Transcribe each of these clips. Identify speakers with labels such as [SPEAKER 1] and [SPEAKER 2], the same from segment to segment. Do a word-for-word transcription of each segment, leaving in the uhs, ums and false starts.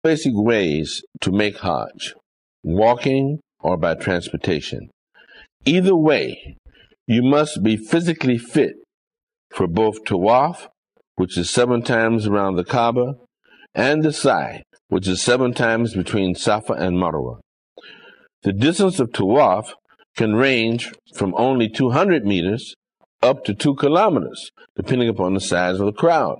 [SPEAKER 1] basic ways to make Hajj, walking or by transportation. Either way, you must be physically fit for both Tawaf, which is seven times around the Kaaba, and the Sa'i, which is seven times between Safa and Marwa. The distance of Tawaf can range from only two hundred meters up to two kilometers, depending upon the size of the crowd.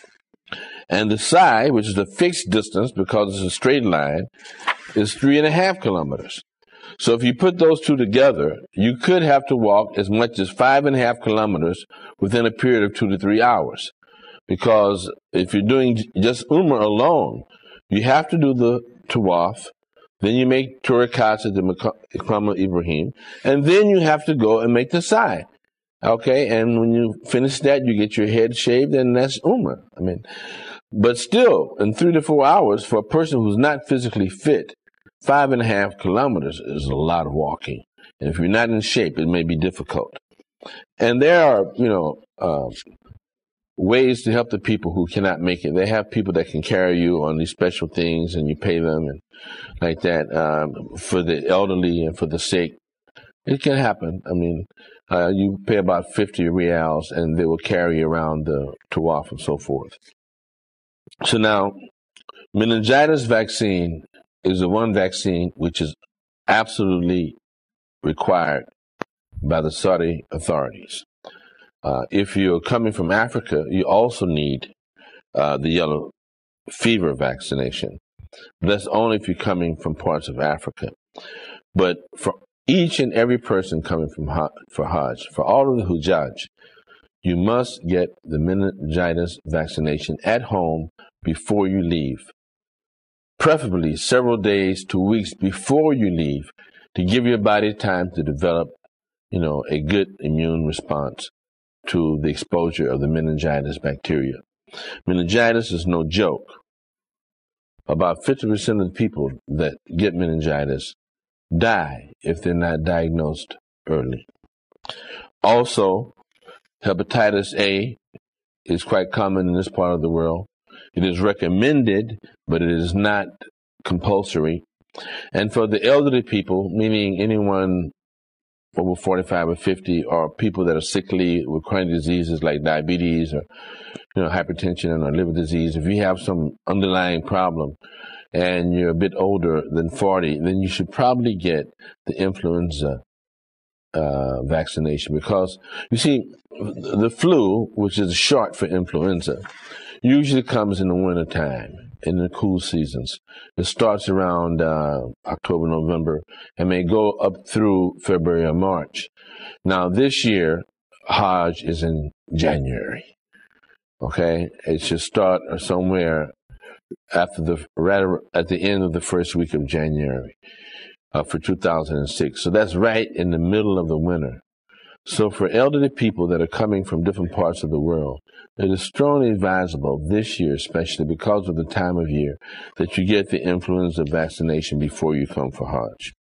[SPEAKER 1] And the Sa'i, which is a fixed distance because it's a straight line, is three and a half kilometers. So if you put those two together, you could have to walk as much as five and a half kilometers within a period of two to three hours. Because if you're doing just Umrah alone, you have to do the Tawaf, then you make two rakats at the Maqam of Ibrahim, and then you have to go and make the Sa'i. Okay, and when you finish that, you get your head shaved, and that's Umrah. I mean, but still, in three to four hours, for a person who's not physically fit, five and a half kilometers is a lot of walking. And if you're not in shape, it may be difficult. And there are, you know, uh, ways to help the people who cannot make it. They have people that can carry you on these special things, and you pay them and like that um, for the elderly and for the sick. It can happen. I mean, uh, you pay about fifty reals, and they will carry you around the Tawaf and so forth. So now, meningitis vaccine is the one vaccine which is absolutely required by the Saudi authorities. Uh, if you're coming from Africa, you also need uh, the yellow fever vaccination. That's only if you're coming from parts of Africa. But for each and every person coming from for Hajj, for all of the Hujjaj, you must get the meningitis vaccination at home before you leave. Preferably several days to weeks before you leave, to give your body time to develop, you know, a good immune response to the exposure of the meningitis bacteria. Meningitis is no joke. About fifty percent of the people that get meningitis die if they're not diagnosed early. Also, hepatitis A is quite common in this part of the world. It is recommended, but it is not compulsory. And for the elderly people, meaning anyone over forty-five or fifty, or people that are sickly with chronic diseases like diabetes or, you know, hypertension or liver disease, if you have some underlying problem and you're a bit older than forty, then you should probably get the influenza uh, vaccination. Because, you see, the flu, which is short for influenza, usually comes in the wintertime, in the cool seasons. It starts around uh, October, November, and may go up through February or March. Now, this year, Hajj is in January. Okay? It should start somewhere after the, right at the end of the first week of January uh, for two thousand six. So that's right in the middle of the winter. So for elderly people that are coming from different parts of the world, it is strongly advisable this year, especially because of the time of year, that you get the influenza vaccination before you come for Hajj.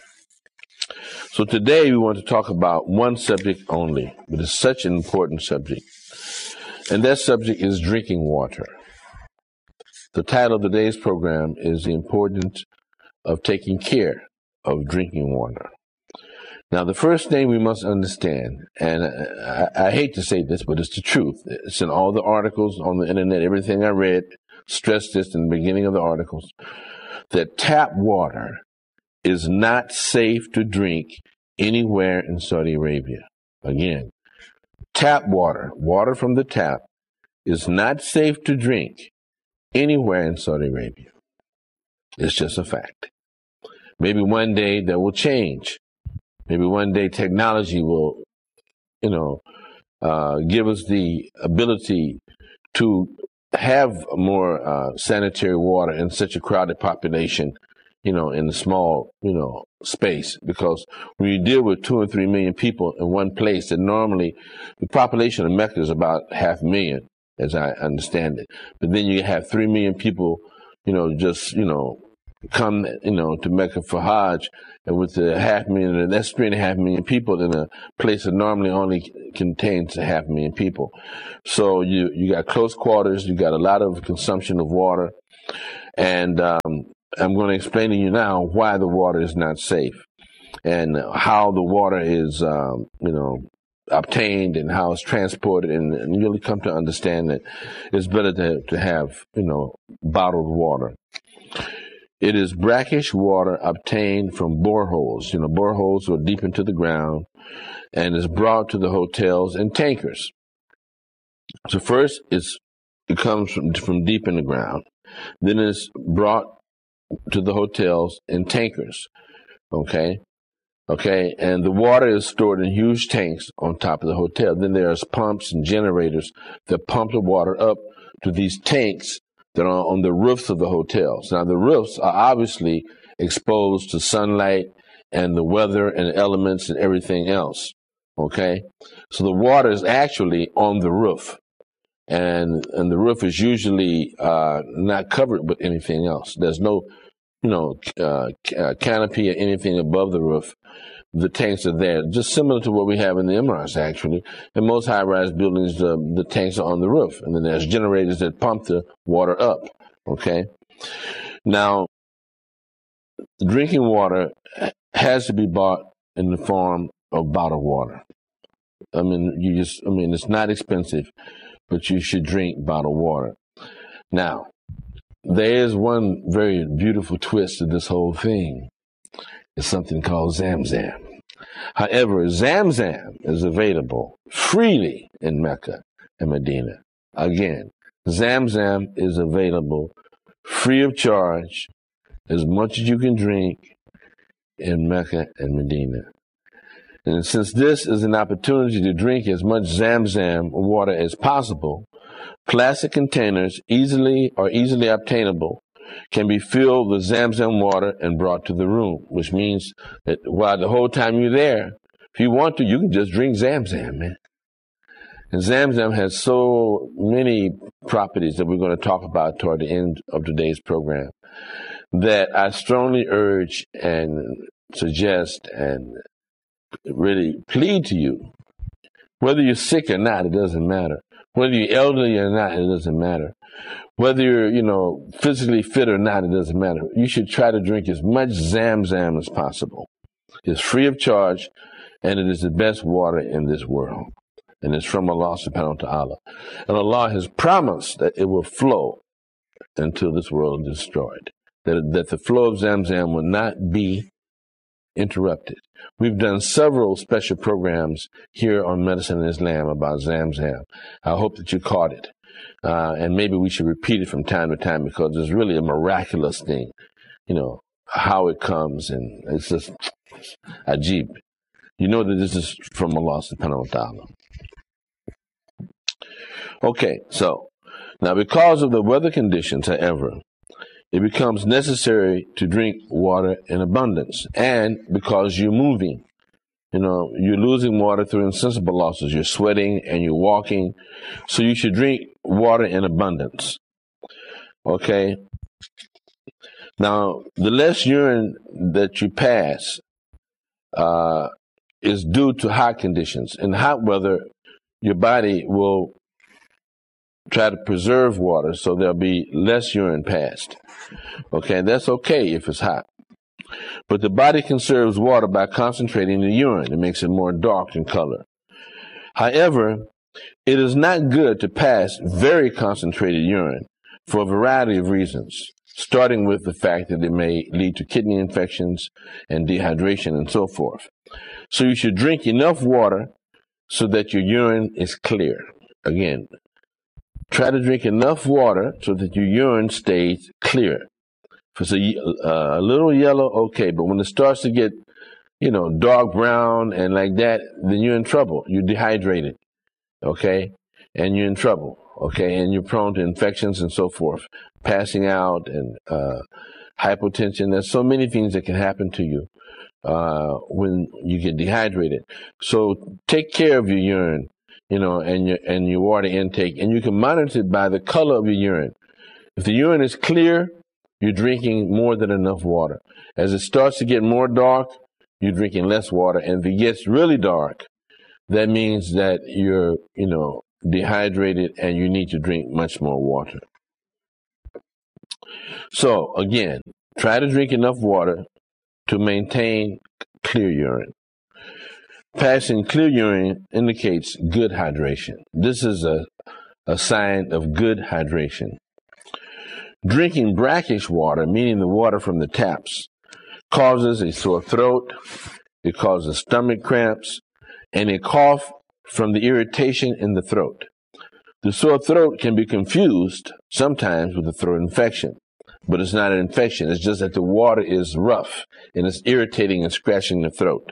[SPEAKER 1] So today we want to talk about one subject only, but it's such an important subject. And that subject is drinking water. The title of today's program is The Importance of Taking Care of Drinking Water. Now, the first thing we must understand, and I, I hate to say this, but it's the truth. It's in all the articles on the internet, everything I read, stressed this in the beginning of the articles, that tap water is not safe to drink anywhere in Saudi Arabia. Again, tap water, water from the tap, is not safe to drink anywhere in Saudi Arabia. It's just a fact. Maybe one day that will change. Maybe one day technology will, you know, uh, give us the ability to have more uh, sanitary water in such a crowded population, you know, in a small, you know, space. Because when you deal with two or three million people in one place, and normally the population of Mecca is about half a million, as I understand it. But then you have three million people, you know, just, you know, come, you know, to Mecca for Hajj, and with the half million, that's three and a half million people in a place that normally only contains a half million people. So you, you got close quarters, you got a lot of consumption of water. And um, I'm going to explain to you now why the water is not safe and how the water is, um, you know, obtained and how it's transported, and, and you'll come to understand that it's better to, to have, you know, bottled water. It is brackish water obtained from boreholes. You know, boreholes are deep into the ground and is brought to the hotels in tankers. So first, it's, it comes from, from deep in the ground. Then it's brought to the hotels in tankers. Okay? Okay, and the water is stored in huge tanks on top of the hotel. Then there's pumps and generators that pump the water up to these tanks that are on the roofs of the hotels. Now, the roofs are obviously exposed to sunlight and the weather and elements and everything else. Okay, so the water is actually on the roof, and and the roof is usually uh, not covered with anything else. There's no, you know, uh, uh, canopy or anything above the roof. The tanks are there, just similar to what we have in the Emirates, actually. In most high-rise buildings, the, the tanks are on the roof, and then there's generators that pump the water up, okay? Now, drinking water has to be bought in the form of bottled water. I mean, you just, I mean, it's not expensive, but you should drink bottled water. Now, there is one very beautiful twist to this whole thing. It's something called Zamzam. However, Zamzam is available freely in Mecca and Medina. Again, Zamzam is available free of charge, as much as you can drink in Mecca and Medina. And since this is an opportunity to drink as much Zamzam water as possible, plastic containers easily or easily obtainable can be filled with Zamzam water and brought to the room, which means that while the whole time you're there, if you want to, you can just drink Zamzam, man. And Zamzam has so many properties that we're going to talk about toward the end of today's program that I strongly urge and suggest and really plead to you, whether you're sick or not, it doesn't matter. Whether you're elderly or not, it doesn't matter. Whether you're, you know, physically fit or not, it doesn't matter. You should try to drink as much Zamzam as possible. It's free of charge, and it is the best water in this world. And it's from Allah subhanahu wa ta'ala. And Allah has promised that it will flow until this world is destroyed. That, that the flow of Zamzam will not be interrupted. We've done several special programs here on Medicine and Islam about Zamzam. I hope that you caught it. Uh, and maybe we should repeat it from time to time because it's really a miraculous thing, you know, how it comes, and it's just ajib. You know that this is from Allah subhanahu wa ta'ala. Okay, so now because of the weather conditions, however, it becomes necessary to drink water in abundance, and because you're moving. You know, you're losing water through insensible losses. You're sweating and you're walking. So you should drink water in abundance. Okay? Now, the less urine that you pass uh, is due to hot conditions. In hot weather, your body will try to preserve water, so there'll be less urine passed. Okay? That's okay if it's hot. But the body conserves water by concentrating the urine. It makes it more dark in color. However, it is not good to pass very concentrated urine for a variety of reasons, starting with the fact that it may lead to kidney infections and dehydration and so forth. So you should drink enough water so that your urine is clear. Again, try to drink enough water so that your urine stays clear. If it's a, uh, a little yellow, okay, but when it starts to get, you know, dark brown and like that, then you're in trouble. You're dehydrated, okay, and you're in trouble, okay, and you're prone to infections and so forth, passing out and uh, hypotension. There's so many things that can happen to you uh, when you get dehydrated. So take care of your urine, you know, and your and your water intake, and you can monitor it by the color of your urine. If the urine is clear, you're drinking more than enough water. As it starts to get more dark, you're drinking less water. And if it gets really dark, that means that you're, you know, dehydrated and you need to drink much more water. So again, try to drink enough water to maintain clear urine. Passing clear urine indicates good hydration. This is a, a sign of good hydration. Drinking brackish water, meaning the water from the taps, causes a sore throat, it causes stomach cramps, and a cough from the irritation in the throat. The sore throat can be confused sometimes with a throat infection, but it's not an infection. It's just that the water is rough and it's irritating and scratching the throat.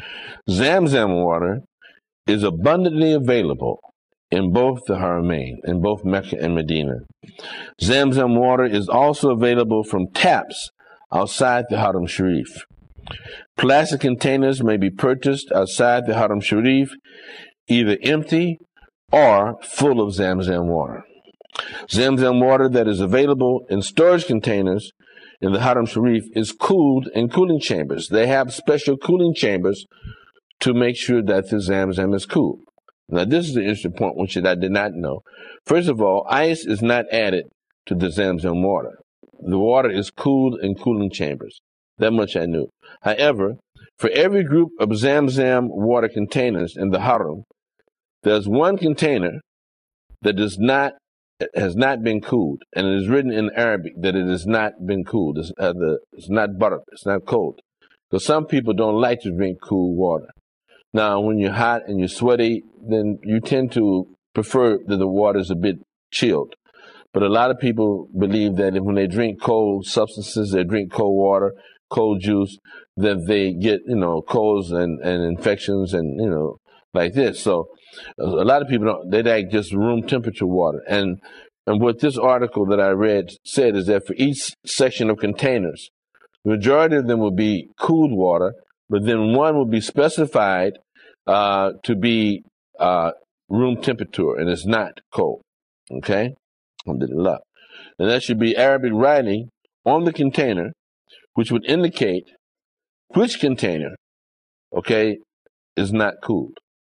[SPEAKER 1] Zamzam water is abundantly available in both the Haramain, in both Mecca and Medina. Zamzam water is also available from taps outside the Haram Sharif. Plastic containers may be purchased outside the Haram Sharif, either empty or full of Zamzam water. Zamzam water that is available in storage containers in the Haram Sharif is cooled in cooling chambers. They have special cooling chambers to make sure that the Zamzam is cool. Now, this is the interesting point which I did not know. First of all, ice is not added to the Zamzam water. The water is cooled in cooling chambers. That much I knew. However, for every group of Zamzam water containers in the Haram, there's one container that does not has not been cooled, and it is written in Arabic that it has not been cooled. It's, uh, the, it's not barad, it's not cold. Because some people don't like to drink cool water. Now, when you're hot and you're sweaty, then you tend to prefer that the water is a bit chilled. But a lot of people believe that if, when they drink cold substances, they drink cold water, cold juice, that they get, you know, colds and, and infections and, you know, like this. So a lot of people don't, they like just room temperature water. And, and what this article that I read said is that for each section of containers, the majority of them will be cooled water, but then one will be specified uh, to be uh, room temperature, and it's not cold. Okay? Alhamdulillah. And that should be Arabic writing on the container, which would indicate which container, okay, is not cooled.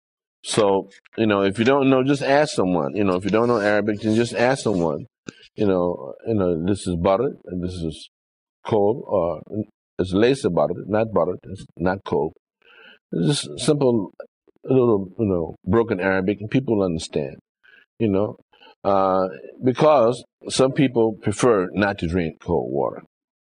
[SPEAKER 1] So, you know, if you don't know, just ask someone. You know, if you don't know Arabic, then just ask someone. You know, you know, this is butter, and this is cold, or it's laysa butter, not butter, it's not cold. It's just simple, a little, you know, broken Arabic, and people understand, you know, uh, because some people prefer not to drink cold water.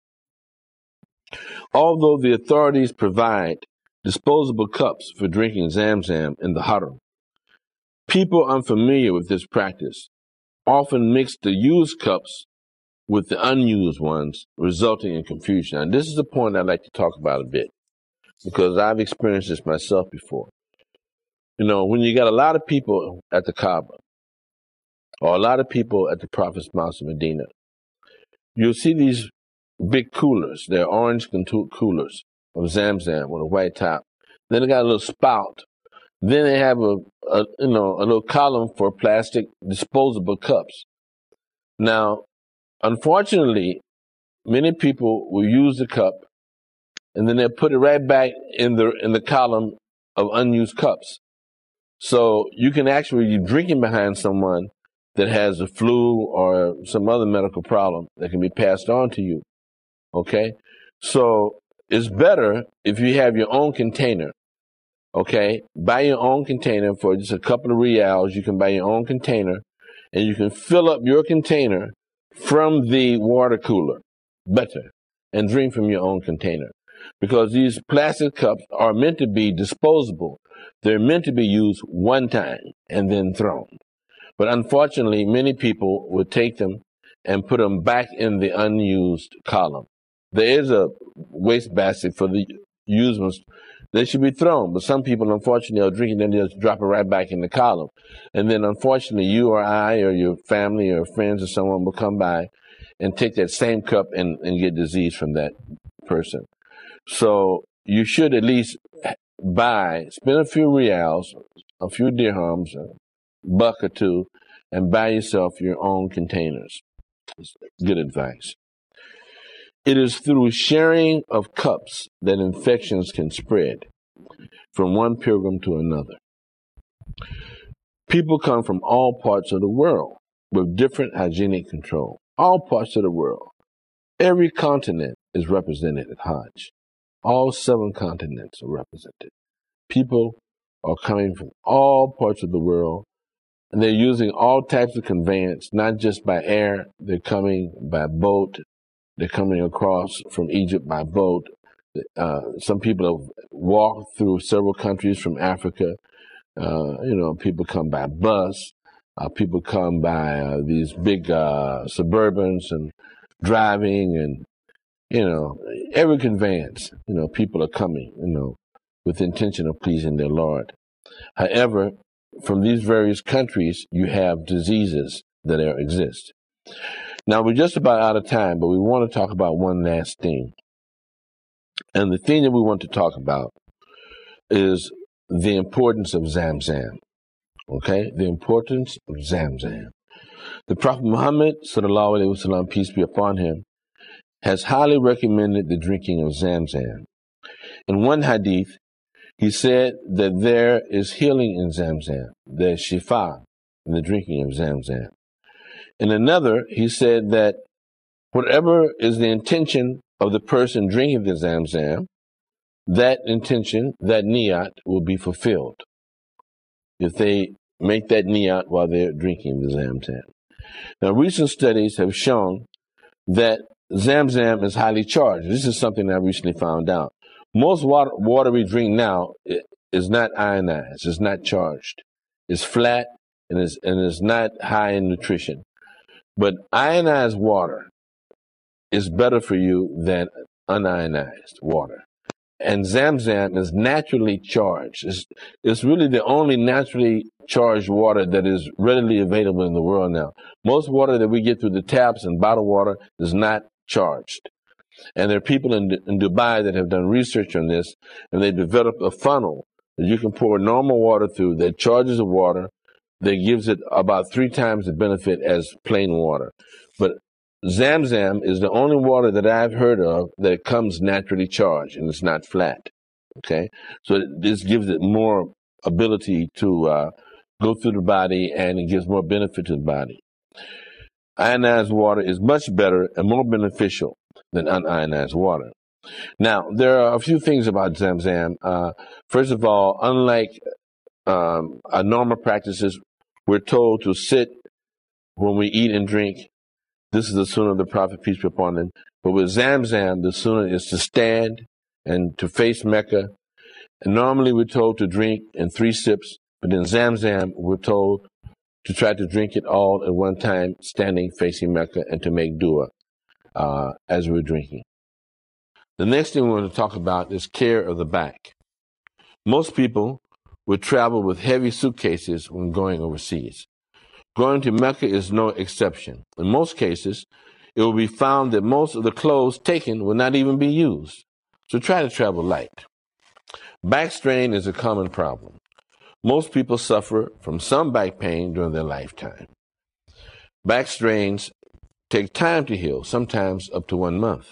[SPEAKER 1] Although the authorities provide disposable cups for drinking Zamzam in the Haram, people unfamiliar with this practice often mix the used cups with the unused ones, resulting in confusion. And this is the point I'd like to talk about a bit, because I've experienced this myself before. You know, when you got a lot of people at the Kaaba, or a lot of people at the Prophet's Mosque in Medina, you'll see these big coolers. They're orange coolers of Zamzam with a white top. Then they got a little spout. Then they have a, a you know, a little column for plastic disposable cups. Now, unfortunately, many people will use the cup and then they'll put it right back in the in the column of unused cups. So you can actually be drinking behind someone that has a flu or some other medical problem that can be passed on to you. Okay? So it's better if you have your own container. Okay? Buy your own container for just a couple of reals. You can buy your own container and you can fill up your container from the water cooler, better, and drink from your own container. Because these plastic cups are meant to be disposable. They're meant to be used one time and then thrown. But unfortunately, many people would take them and put them back in the unused column. There is a waste basket for the used ones. They should be thrown, but some people, unfortunately, are drinking and just drop it right back in the column. And then, unfortunately, you or I or your family or friends or someone will come by and take that same cup and, and get disease from that person. So you should at least buy, spend a few reals, a few dirhams, a buck or two, and buy yourself your own containers. It's good advice. It is through sharing of cups that infections can spread from one pilgrim to another. People come from all parts of the world with different hygienic control. All parts of the world. Every continent is represented at Hajj. All seven continents are represented. People are coming from all parts of the world, and they're using all types of conveyance, not just by air. They're coming by boat. They're coming across from Egypt by boat. Uh, some people have walked through several countries from Africa. Uh, you know, people come by bus. Uh, people come by uh, these big uh, Suburbans and driving, and you know, every conveyance. You know, people are coming. You know, with the intention of pleasing their Lord. However, from these various countries, you have diseases that are, exist. Now, we're just about out of time, but we want to talk about one last thing. And the thing that we want to talk about is the importance of Zamzam. Okay? The importance of Zamzam. The Prophet Muhammad, sallallahu alaihi wasallam, peace be upon him, has highly recommended the drinking of Zamzam. In one hadith, he said that there is healing in Zamzam. There's shifa in the drinking of Zamzam. In another, he said that whatever is the intention of the person drinking the Zamzam, that intention, that niyat, will be fulfilled if they make that niyat while they're drinking the Zamzam. Now, recent studies have shown that Zamzam is highly charged. This is something I recently found out. Most water, water we drink now is not ionized, it's not charged. It's flat and it's, and it's not high in nutrition. But ionized water is better for you than unionized water. And Zamzam is naturally charged. It's, it's really the only naturally charged water that is readily available in the world now. Most water that we get through the taps and bottled water is not charged. And there are people in, in Dubai that have done research on this, and they developed a funnel that you can pour normal water through that charges the water, that gives it about three times the benefit as plain water. But Zamzam is the only water that I've heard of that comes naturally charged, and it's not flat. Okay? So this gives it more ability to uh, go through the body, and it gives more benefit to the body. Ionized water is much better and more beneficial than unionized water. Now, there are a few things about Zamzam. Uh, first of all, unlike um, our normal practices, we're told to sit when we eat and drink. This is the sunnah of the Prophet, peace be upon him. But with Zamzam, the sunnah is to stand and to face Mecca. And normally we're told to drink in three sips, but in Zamzam, we're told to try to drink it all at one time, standing facing Mecca, and to make dua uh, as we're drinking. The next thing we want to talk about is care of the back. Most people would travel with heavy suitcases when going overseas. Going to Mecca is no exception. In most cases, it will be found that most of the clothes taken will not even be used. So try to travel light. Back strain is a common problem. Most people suffer from some back pain during their lifetime. Back strains take time to heal, sometimes up to one month.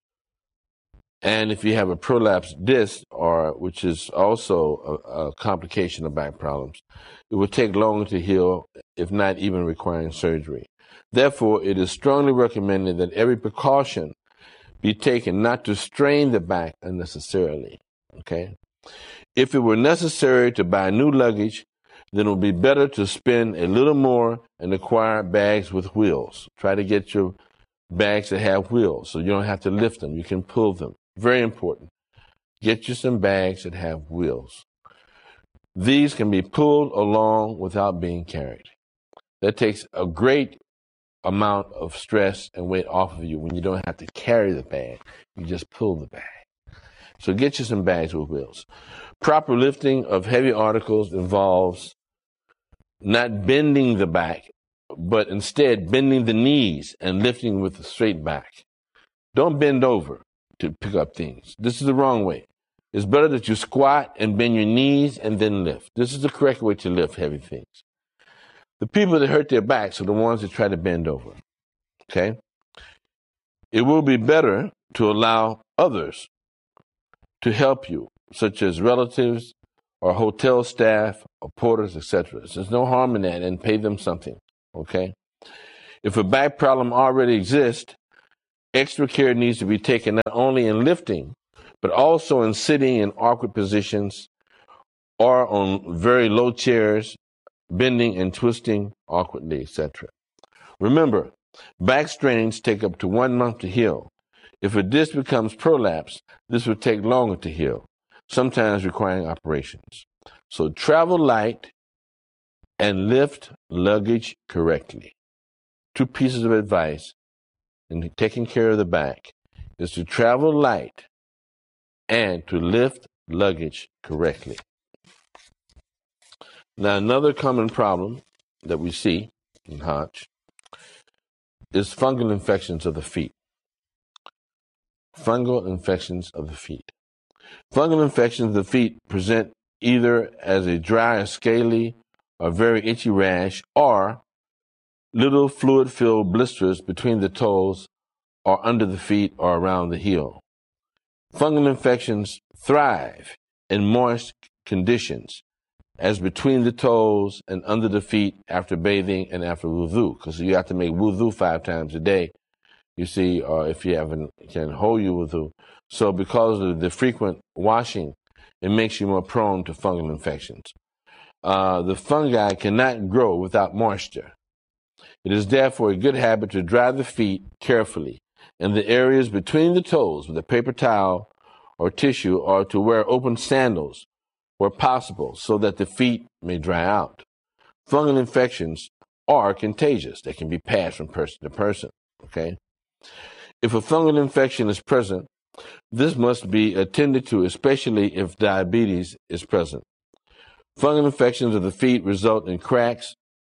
[SPEAKER 1] And if you have a prolapsed disc, or which is also a, a complication of back problems, it will take longer to heal, if not even requiring surgery. Therefore, it is strongly recommended that every precaution be taken not to strain the back unnecessarily. Okay? If it were necessary to buy new luggage, then it would be better to spend a little more and acquire bags with wheels. Try to get your bags that have wheels so you don't have to lift them. You can pull them. Very important. Get you some bags that have wheels. These can be pulled along without being carried. That takes a great amount of stress and weight off of you when you don't have to carry the bag. You just pull the bag. So get you some bags with wheels. Proper lifting of heavy articles involves not bending the back, but instead bending the knees and lifting with a straight back. Don't bend over to pick up things. This is the wrong way. It's better that you squat and bend your knees and then lift. This is the correct way to lift heavy things. The people that hurt their backs are the ones that try to bend over. Okay? It will be better to allow others to help you, such as relatives or hotel staff or porters, et cetera. So there's no harm in that, and pay them something. Okay? If a back problem already exists, Extra care needs to be taken not only in lifting, but also in sitting in awkward positions or on very low chairs, bending and twisting awkwardly, et cetera. Remember, back strains take up to one month to heal. If a disc becomes prolapsed, this will take longer to heal, sometimes requiring operations. So travel light and lift luggage correctly. Two pieces of advice in taking care of the back is to travel light and to lift luggage correctly. Now, another common problem that we see in Hodge is fungal infections of the feet. Fungal infections of the feet. Fungal infections of the feet present either as a dry or scaly or very itchy rash or little fluid-filled blisters between the toes or under the feet or around the heel. Fungal infections thrive in moist conditions, as between the toes and under the feet after bathing and after wudu, because you have to make wudu five times a day, you see, or if you haven't, can hold your wudu. So because of the frequent washing, it makes you more prone to fungal infections. Uh, the fungi cannot grow without moisture. It is therefore a good habit to dry the feet carefully in the areas between the toes with a paper towel or tissue, or to wear open sandals where possible so that the feet may dry out. Fungal infections are contagious. They can be passed from person to person, okay? If a fungal infection is present, this must be attended to, especially if diabetes is present. Fungal infections of the feet result in cracks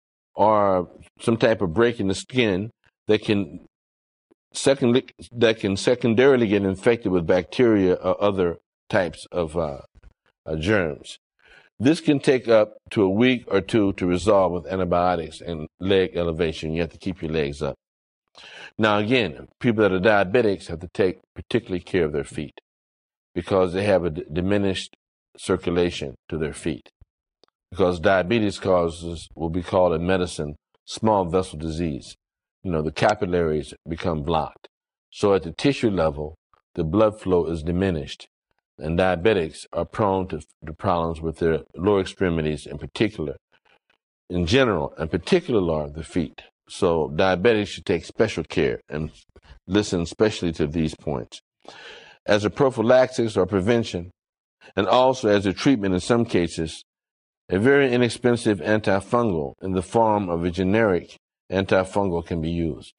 [SPEAKER 1] or some type of break in the skin that can second, that can secondarily get infected with bacteria or other types of uh, uh, germs. This can take up to a week or two to resolve with antibiotics and leg elevation. You have to keep your legs up. Now, again, people that are diabetics have to take particularly care of their feet because they have a d- diminished circulation to their feet. Because diabetes causes what we call in medicine small vessel disease. You know, the capillaries become blocked. So at the tissue level, the blood flow is diminished. And diabetics are prone to, to problems with their lower extremities in particular, in general, and particularly the feet. So diabetics should take special care and listen especially to these points. As a prophylaxis or prevention, and also as a treatment in some cases, a very inexpensive antifungal in the form of a generic antifungal can be used.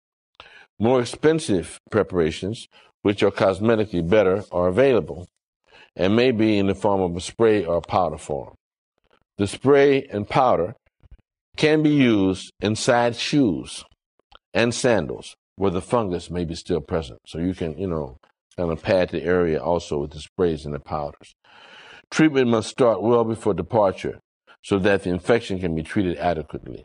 [SPEAKER 1] More expensive preparations, which are cosmetically better, are available and may be in the form of a spray or powder form. The spray and powder can be used inside shoes and sandals where the fungus may be still present. So you can, you know, kind of pad the area also with the sprays and the powders. Treatment must start well before departure so that the infection can be treated adequately.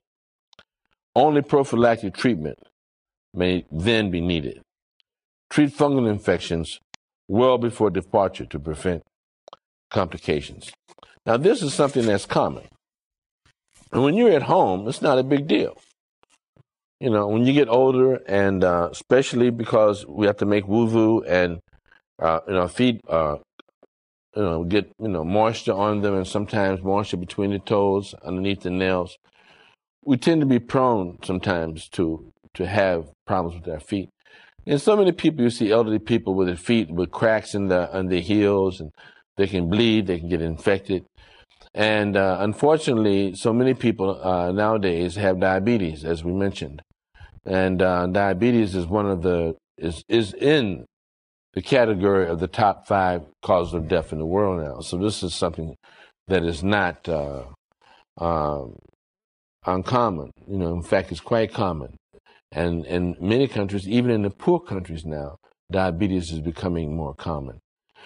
[SPEAKER 1] Only prophylactic treatment may then be needed. Treat fungal infections well before departure to prevent complications. Now, this is something that's common. And when you're at home, it's not a big deal. You know, when you get older, and uh, especially because we have to make wudu and, uh, you know, feet, uh, you know, get, you know, moisture on them and sometimes moisture between the toes, underneath the nails, we tend to be prone sometimes to, to have problems with our feet. And so many people, you see elderly people with their feet with cracks in the, on their heels, and they can bleed, they can get infected. And uh, unfortunately, so many people uh, nowadays have diabetes, as we mentioned. And uh, diabetes is one of the, is, is in the category of the top five causes of death in the world now. So this is something that is not uh, um, uncommon. You know, in fact, it's quite common. And in many countries, even in the poor countries now, diabetes is becoming more common.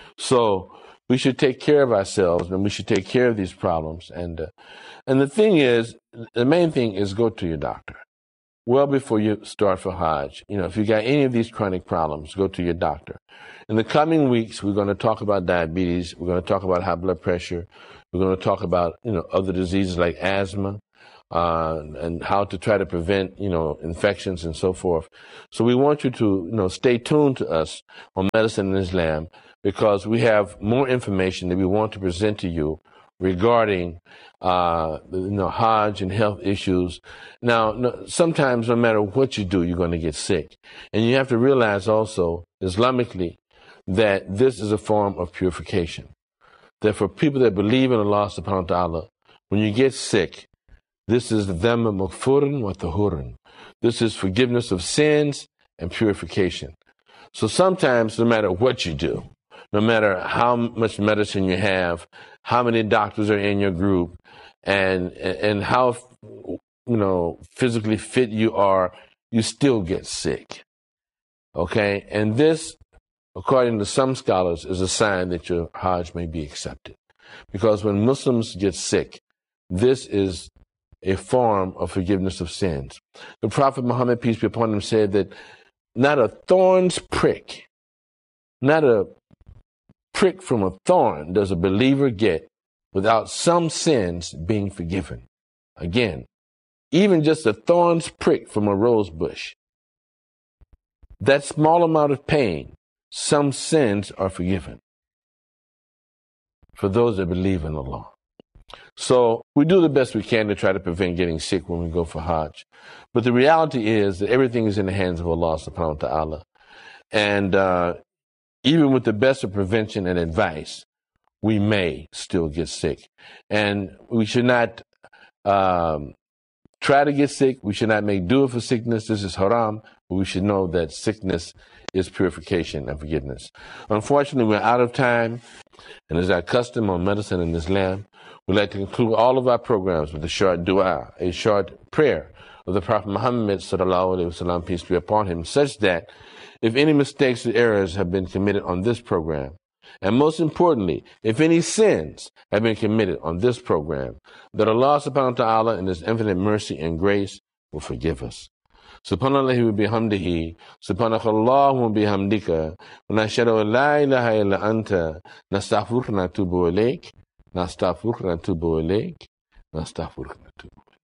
[SPEAKER 1] So we should take care of ourselves, and we should take care of these problems. And uh, and the thing is, the main thing is go to your doctor well before you start for Hajj. You know, if you got any of these chronic problems, go to your doctor. In the coming weeks, we're going to talk about diabetes. We're going to talk about high blood pressure. We're going to talk about, you know, other diseases like asthma. uh, and how to try to prevent, you know, infections and so forth. So we want you to, you know, stay tuned to us on Medicine and Islam, because we have more information that we want to present to you regarding, uh, you know, Hajj and health issues. Now, no, sometimes no matter what you do, you're going to get sick. And you have to realize also, Islamically, that this is a form of purification. That for people that believe in Allah subhanahu wa ta'ala, when you get sick, this is dhamma maghfurun wa tahurun. This is forgiveness of sins and purification. So sometimes, no matter what you do, no matter how much medicine you have, how many doctors are in your group, and and how, you know, physically fit you are, you still get sick. Okay? And this, according to some scholars, is a sign that your Hajj may be accepted. Because when Muslims get sick, this is a form of forgiveness of sins. The Prophet Muhammad, peace be upon him, said that not a thorn's prick, not a prick from a thorn does a believer get without some sins being forgiven. Again, even just a thorn's prick from a rose bush, that small amount of pain, some sins are forgiven for those that believe in Allah. So we do the best we can to try to prevent getting sick when we go for Hajj. But the reality is that everything is in the hands of Allah subhanahu wa ta'ala. And uh, even with the best of prevention and advice, we may still get sick. And we should not um, try to get sick. We should not make dua for sickness. This is haram. But we should know that sickness is purification and forgiveness. Unfortunately, we're out of time. And as our custom on Medicine and Islam, we'd like to conclude all of our programs with a short dua, a short prayer of the Prophet Muhammad sallallahu alaihi wasallam, peace be upon him, such that if any mistakes or errors have been committed on this program, and most importantly, if any sins have been committed on this program, that Allah subhanahu wa ta'ala in His infinite mercy and grace will forgive us. Subhanallahi wa bihamdihi, subhanakallahumma wa bihamdika, wa nashhadu an la ilaha illa anta, nastaghfiruka wa natubu ilayk, nastaghfiruka wa natubu ilayk, nastaghfiruka wa natubu